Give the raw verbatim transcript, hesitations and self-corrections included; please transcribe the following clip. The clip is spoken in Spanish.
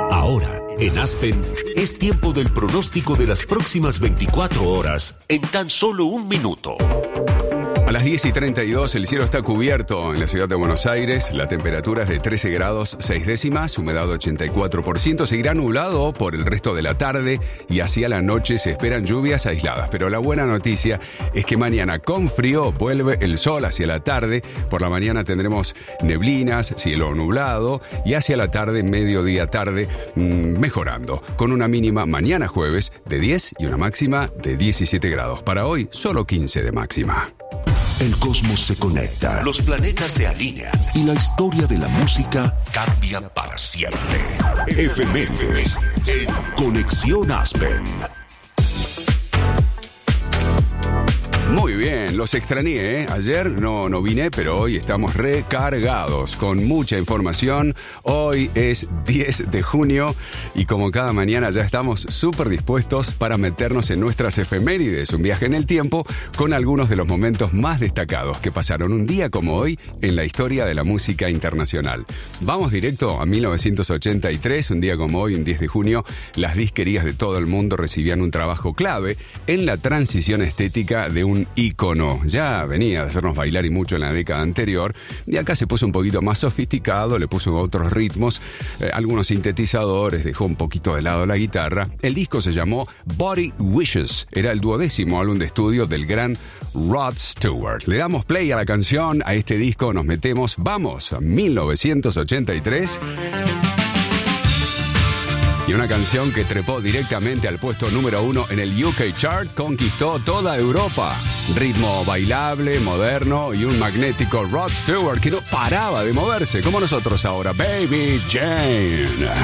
Ahora, en Aspen, es tiempo del pronóstico de las próximas veinticuatro horas en tan solo un minuto. A las diez y treinta y dos el cielo está cubierto en la ciudad de Buenos Aires. La temperatura es de trece grados seis décimas, humedad ochenta y cuatro por ciento. Seguirá nublado por el resto de la tarde y hacia la noche se esperan lluvias aisladas. Pero la buena noticia es que mañana con frío vuelve el sol hacia la tarde. Por la mañana tendremos neblinas, cielo nublado y hacia la tarde, mediodía tarde, mmm, mejorando. Con una mínima mañana jueves de diez y una máxima de diecisiete grados. Para hoy, solo quince de máxima. El cosmos se conecta, los planetas se alinean y la historia de la música cambia para siempre. Efemérides en Conexión Aspen. Muy bien, los extrañé, ¿eh? Ayer no, no vine, pero hoy estamos recargados con mucha información. Hoy es diez de junio y como cada mañana ya estamos súper dispuestos para meternos en nuestras efemérides, un viaje en el tiempo con algunos de los momentos más destacados que pasaron un día como hoy en la historia de la música internacional. Vamos directo a mil novecientos ochenta y tres, un día como hoy, un diez de junio, las disquerías de todo el mundo recibían un trabajo clave en la transición estética de un ícono. Ya venía de hacernos bailar y mucho en la década anterior, y acá se puso un poquito más sofisticado, le puso otros ritmos, eh, algunos sintetizadores, dejó un poquito de lado la guitarra. El disco se llamó Body Wishes, era el duodécimo álbum de estudio del gran Rod Stewart. Le damos play a la canción, a este disco nos metemos, vamos a mil novecientos ochenta y tres. Y una canción que trepó directamente al puesto número uno en el U K Chart, conquistó toda Europa. Ritmo bailable, moderno y un magnético Rod Stewart que no paraba de moverse, como nosotros ahora, Baby Jane.